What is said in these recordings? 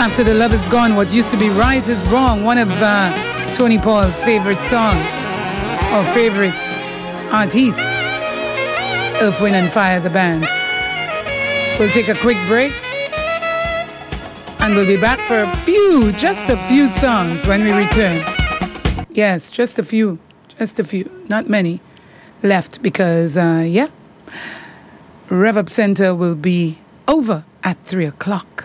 After the love is gone, what used to be right is wrong. One of Tony Paul's favorite songs, or favorite artists, Earth, Wind and Fire, the band. We'll take a quick break, and we'll be back for just a few songs when we return. Yes, just a few, not many left, because, Rev Up Center will be over at 3 o'clock.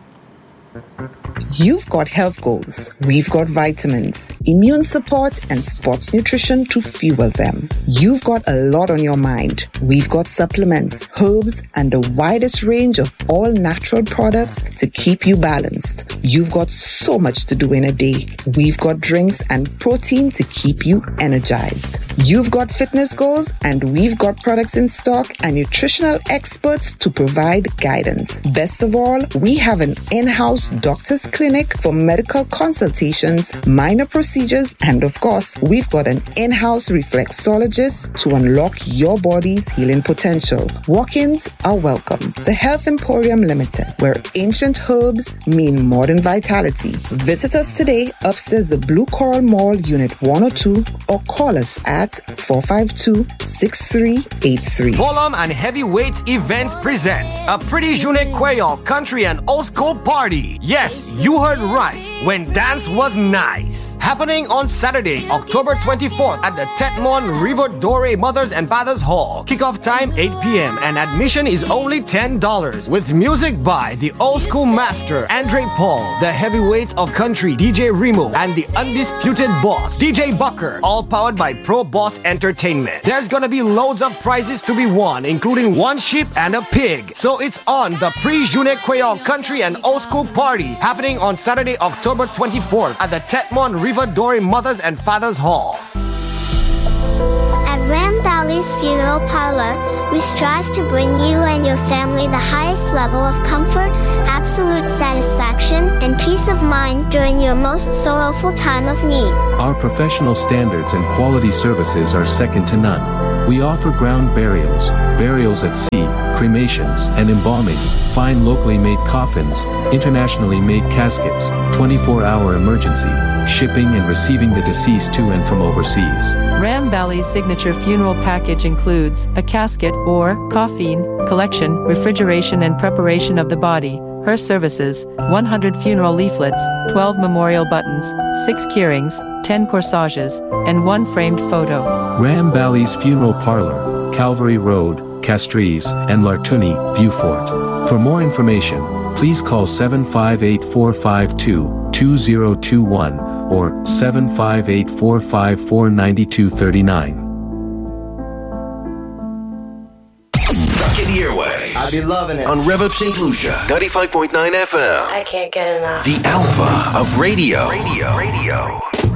You've got health goals. We've got vitamins, immune support, and sports nutrition to fuel them. You've got a lot on your mind. We've got supplements, herbs, and the widest range of all natural products to keep you balanced. You've got so much to do in a day. We've got drinks and protein to keep you energized. You've got fitness goals, and we've got products in stock and nutritional experts to provide guidance. Best of all, we have an in-house doctor's clinic for medical consultations, minor procedures, and of course, we've got an in-house reflexologist to unlock your body's healing potential. Walk-ins are welcome. The Health Emporium Limited, where ancient herbs mean modern vitality. Visit us today upstairs the Blue Coral Mall, Unit 102, or call us at 452-6383. Bolom and Heavyweights Events present a Pretty Junique Creole Country and Old School Party. Yes, you heard right. When dance was nice. Happening on Saturday, October 24th at the Tetmon River Dore Mothers and Fathers Hall. Kickoff time 8 p.m. and admission is only $10. With music by the Old School Master, Andre Paul, the Heavyweights of Country, DJ Remo, and the Undisputed Boss, DJ Bucker, all powered by Pro Boss Entertainment. There's gonna be loads of prizes to be won, including one sheep and a pig. So it's on the Pre-Junique Creole Country and Old School Party, happening on Saturday, October 24th at the Tetmon River Dore Mothers and Fathers Hall. At Ram Valley's Funeral Parlor, we strive to bring you and your family the highest level of comfort, absolute satisfaction, and peace of mind during your most sorrowful time of need. Our professional standards and quality services are second to none. We offer ground burials, burials at sea, cremations, and embalming, fine locally made coffins, internationally made caskets, 24-hour emergency, shipping and receiving the deceased to and from overseas. Ram Valley's signature funeral package includes a casket or coffin collection, refrigeration and preparation of the body, hearse services, 100 funeral leaflets, 12 memorial buttons, 6 keyrings, 10 corsages, and 1 framed photo. Ram Valley's Funeral Parlor, Calvary Road, Castries, and Lartuni, Beaufort. For more information, please call 758-452-2021 or 758-454-9239. I'll be loving it. On Rev Up St. Lucia, 95.9 FM. I can't get enough. The Alpha of Radio.